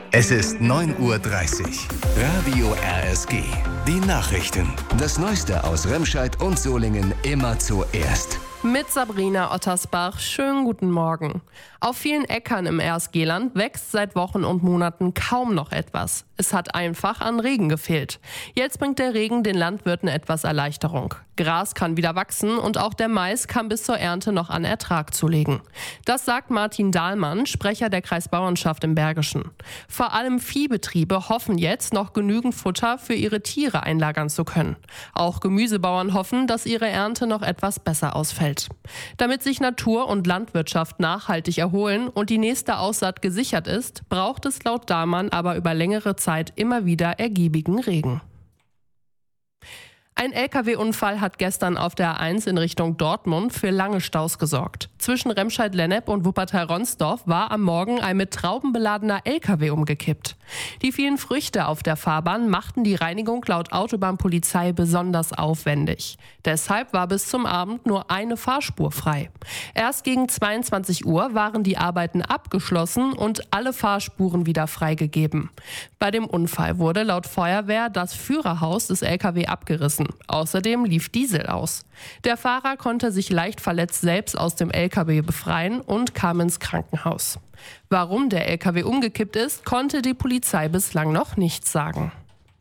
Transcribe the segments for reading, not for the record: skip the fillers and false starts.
Es ist 9:30 Uhr. Radio RSG. Die Nachrichten. Das Neueste aus Remscheid und Solingen immer zuerst. Mit Sabrina Ottersbach. Schönen guten Morgen. Auf vielen Äckern im RSG-Land wächst seit Wochen und Monaten kaum noch etwas. Es hat einfach an Regen gefehlt. Jetzt bringt der Regen den Landwirten etwas Erleichterung. Gras kann wieder wachsen und auch der Mais kann bis zur Ernte noch an Ertrag zulegen. Das sagt Martin Dahlmann, Sprecher der Kreisbauernschaft im Bergischen. Vor allem Viehbetriebe hoffen jetzt, noch genügend Futter für ihre Tiere einlagern zu können. Auch Gemüsebauern hoffen, dass ihre Ernte noch etwas besser ausfällt. Damit sich Natur und Landwirtschaft nachhaltig erholen und die nächste Aussaat gesichert ist, braucht es laut Dahlmann aber über längere Zeit immer wieder ergiebigen Regen. Ein Lkw-Unfall hat gestern auf der A1 in Richtung Dortmund für lange Staus gesorgt. Zwischen Remscheid-Lennep und Wuppertal-Ronsdorf war am Morgen ein mit Trauben beladener Lkw umgekippt. Die vielen Früchte auf der Fahrbahn machten die Reinigung laut Autobahnpolizei besonders aufwendig. Deshalb war bis zum Abend nur eine Fahrspur frei. Erst gegen 22 Uhr waren die Arbeiten abgeschlossen und alle Fahrspuren wieder freigegeben. Bei dem Unfall wurde laut Feuerwehr das Führerhaus des Lkw abgerissen. Außerdem lief Diesel aus. Der Fahrer konnte sich leicht verletzt selbst aus dem LKW befreien und kam ins Krankenhaus. Warum der LKW umgekippt ist, konnte die Polizei bislang noch nicht sagen.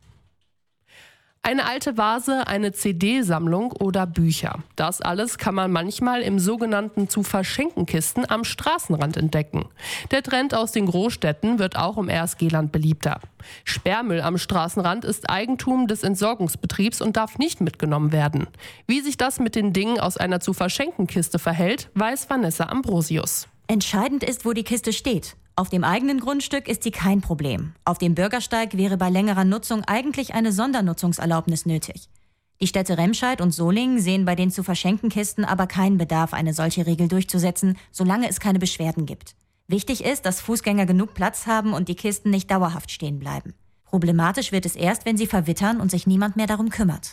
Eine alte Vase, eine CD-Sammlung oder Bücher. Das alles kann man manchmal im sogenannten Zu-Verschenken-Kisten am Straßenrand entdecken. Der Trend aus den Großstädten wird auch im RSG-Land beliebter. Sperrmüll am Straßenrand ist Eigentum des Entsorgungsbetriebs und darf nicht mitgenommen werden. Wie sich das mit den Dingen aus einer Zu-Verschenken-Kiste verhält, weiß Vanessa Ambrosius. Entscheidend ist, wo die Kiste steht. Auf dem eigenen Grundstück ist sie kein Problem. Auf dem Bürgersteig wäre bei längerer Nutzung eigentlich eine Sondernutzungserlaubnis nötig. Die Städte Remscheid und Solingen sehen bei den Zu-Verschenken-Kisten aber keinen Bedarf, eine solche Regel durchzusetzen, solange es keine Beschwerden gibt. Wichtig ist, dass Fußgänger genug Platz haben und die Kisten nicht dauerhaft stehen bleiben. Problematisch wird es erst, wenn sie verwittern und sich niemand mehr darum kümmert.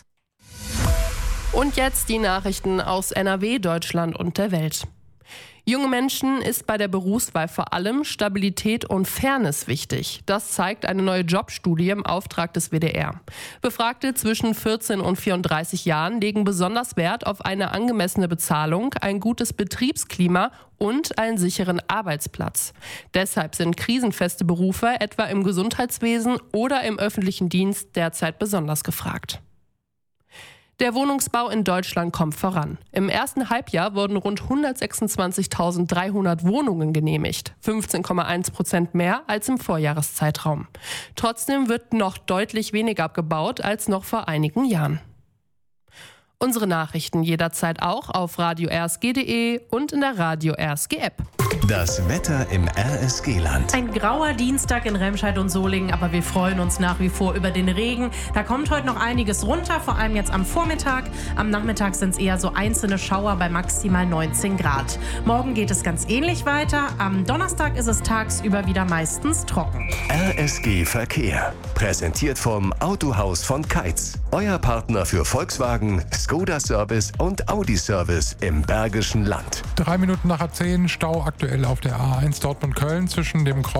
Und jetzt die Nachrichten aus NRW, Deutschland und der Welt. Junge Menschen ist bei der Berufswahl vor allem Stabilität und Fairness wichtig. Das zeigt eine neue Jobstudie im Auftrag des WDR. Befragte zwischen 14 und 34 Jahren legen besonders Wert auf eine angemessene Bezahlung, ein gutes Betriebsklima und einen sicheren Arbeitsplatz. Deshalb sind krisenfeste Berufe, etwa im Gesundheitswesen oder im öffentlichen Dienst, derzeit besonders gefragt. Der Wohnungsbau in Deutschland kommt voran. Im ersten Halbjahr wurden rund 126.300 Wohnungen genehmigt, 15,1% mehr als im Vorjahreszeitraum. Trotzdem wird noch deutlich weniger gebaut als noch vor einigen Jahren. Unsere Nachrichten jederzeit auch auf radio-rsg.de und in der Radio RSG App. Das Wetter im RSG-Land. Ein grauer Dienstag in Remscheid und Solingen, aber wir freuen uns nach wie vor über den Regen. Da kommt heute noch einiges runter, vor allem jetzt am Vormittag. Am Nachmittag sind es eher so einzelne Schauer bei maximal 19 Grad. Morgen geht es ganz ähnlich weiter. Am Donnerstag ist es tagsüber wieder meistens trocken. RSG Verkehr. Präsentiert vom Autohaus von Keitz. Euer Partner für Volkswagen, Skoda Service und Audi Service im Bergischen Land. 3 Minuten nach 10 Stau aktuell auf der A1 Dortmund-Köln zwischen dem